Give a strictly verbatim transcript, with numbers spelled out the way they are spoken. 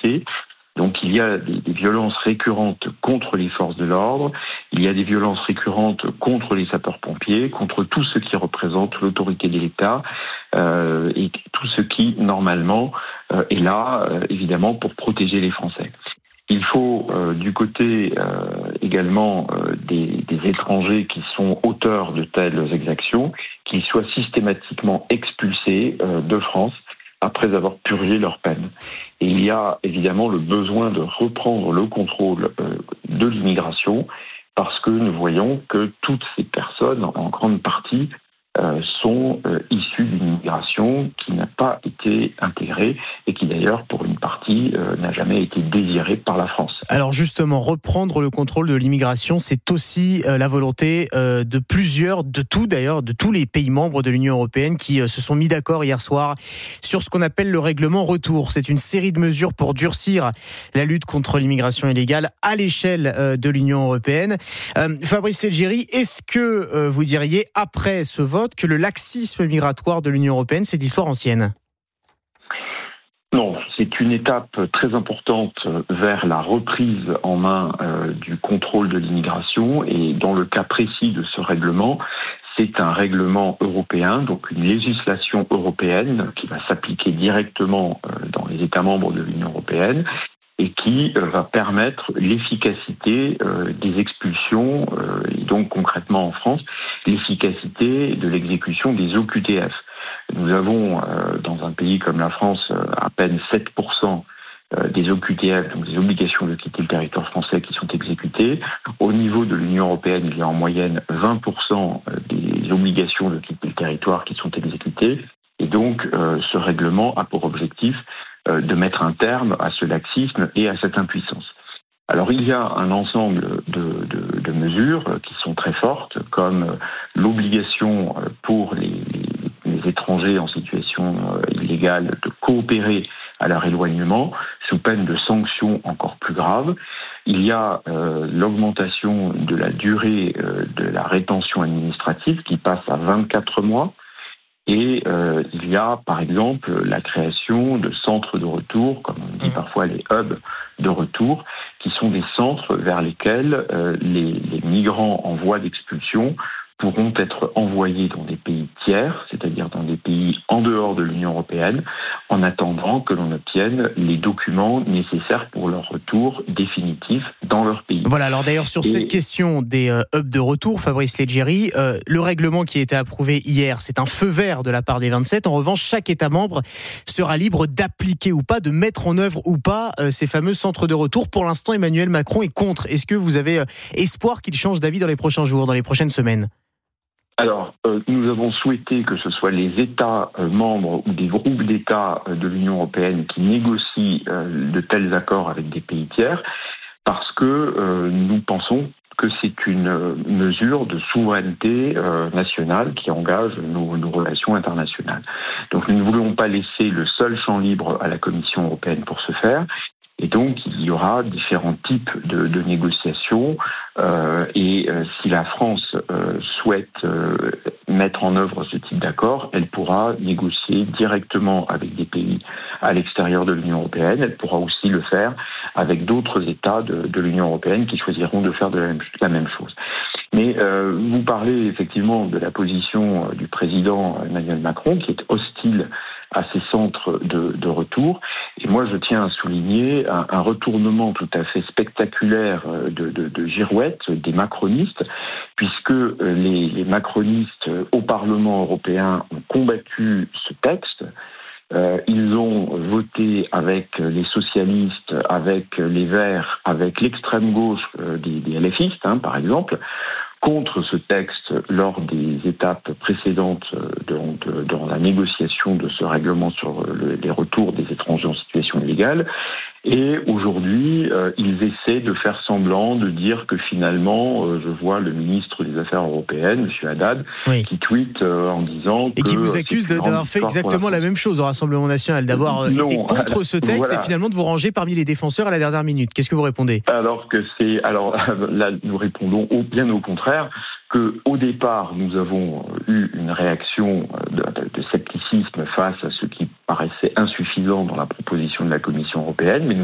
blessés. Donc il y a des, des violences récurrentes contre les forces de l'ordre, il y a des violences récurrentes contre les sapeurs-pompiers, contre tout ce qui représente l'autorité de l'État euh, et tout ce qui, normalement, euh, est là, euh, évidemment, pour protéger les Français. Il faut, euh, du côté euh, également euh, des, des étrangers qui sont auteurs de telles exactions, qu'ils soient systématiquement expulsés euh, de France après avoir purgé leur peine. Et il y a évidemment le besoin de reprendre le contrôle euh, de l'immigration parce que nous voyons que toutes ces personnes, en grande partie, euh, sont euh, issues d'une immigration qui n'a pas été intégrée et qui d'ailleurs, pour une partie, euh, n'a jamais été désirée par la France. Alors justement, reprendre le contrôle de l'immigration, c'est aussi euh, la volonté euh, de plusieurs, de tout d'ailleurs, de tous les pays membres de l'Union européenne qui euh, se sont mis d'accord hier soir sur ce qu'on appelle le règlement retour. C'est une série de mesures pour durcir la lutte contre l'immigration illégale à l'échelle euh, de l'Union européenne. Euh, Fabrice Selgeri, est-ce que euh, vous diriez, après ce vote, que le laxisme migratoire de l'Union européenne, c'est d'histoire ancienne ? Non, c'est une étape très importante vers la reprise en main euh, du contrôle de l'immigration et dans le cas précis de ce règlement, c'est un règlement européen, donc une législation européenne qui va s'appliquer directement euh, dans les États membres de l'Union européenne et qui euh, va permettre l'efficacité euh, des expulsions euh, et donc concrètement en France, l'efficacité de l'exécution des O Q T F. Nous avons, euh, dans un pays comme la France, euh, à peine sept pour cent euh, des O Q T F, donc des obligations de quitter le territoire français, qui sont exécutées. Au niveau de l'Union européenne, il y a en moyenne vingt pour cent des obligations de quitter le territoire qui sont exécutées. Et donc, euh, ce règlement a pour objectif euh, de mettre un terme à ce laxisme et à cette impuissance. Alors il y a un ensemble de, de, de mesures qui sont très fortes, comme l'obligation pour les, les, les étrangers en situation illégale de coopérer à leur éloignement, sous peine de sanctions encore plus graves. Il y a euh, l'augmentation de la durée euh, de la rétention administrative qui passe à vingt-quatre mois. Et euh, il y a, par exemple, la création de centres de retour, comme on dit parfois les hubs de retour, qui sont des centres vers lesquels euh, les, les migrants en voie d'expulsion pourront être envoyés dans des pays tiers, c'est-à-dire dans des pays en dehors de l'Union européenne, en attendant que l'on obtienne les documents nécessaires pour leur retour définitif dans leur pays. Voilà, alors d'ailleurs sur Et... cette question des euh, hubs de retour, Fabrice Selgeri, euh, le règlement qui a été approuvé hier, c'est un feu vert de la part des vingt-sept. En revanche, chaque État membre sera libre d'appliquer ou pas, de mettre en œuvre ou pas euh, ces fameux centres de retour. Pour l'instant, Emmanuel Macron est contre. Est-ce que vous avez euh, espoir qu'il change d'avis dans les prochains jours, dans les prochaines semaines ? Alors, euh, nous avons souhaité que ce soit les États euh, membres ou des groupes d'États euh, de l'Union européenne qui négocient euh, de tels accords avec des pays tiers, parce que euh, nous pensons que c'est une euh, mesure de souveraineté euh, nationale qui engage nos, nos relations internationales. Donc, nous ne voulons pas laisser le seul champ libre à la Commission européenne pour ce faire. Et donc, il y aura différents types de, de négociations. Euh, et euh, si la France euh, souhaite euh, mettre en œuvre ce type d'accord, elle pourra négocier directement avec des pays à l'extérieur de l'Union européenne. Elle pourra aussi le faire avec d'autres États de, de l'Union européenne qui choisiront de faire de la même, la même chose. Mais euh, vous parlez effectivement de la position du président Emmanuel Macron, qui est hostile à ces centres de, de retour. Et moi, je tiens à souligner un, un retournement tout à fait spectaculaire de, de, de girouette des macronistes, puisque les, les macronistes au Parlement européen ont combattu ce texte. Euh, ils ont voté avec les socialistes, avec les Verts, avec l'extrême gauche euh, des, des LFistes, hein, par exemple, contre ce texte lors des étapes précédentes de, de, dans la négociation de ce règlement sur le, les retours des étrangers en situation illégale. Et aujourd'hui, euh, ils essaient de faire semblant, de dire que finalement, euh, je vois le ministre des Affaires européennes, M. Haddad, oui. qui tweet euh, en disant et que... Et qui vous accuse d'avoir fait exactement la, la même chose au Rassemblement National, d'avoir euh, été contre ce texte voilà. et finalement de vous ranger parmi les défenseurs à la dernière minute. Qu'est-ce que vous répondez ? Alors que c'est... Alors là, nous répondons au, bien au contraire, qu'au départ, nous avons eu une réaction de, de, de scepticisme face à ce qui paraissait insuffisant dans la proposition de la Commission européenne, mais nous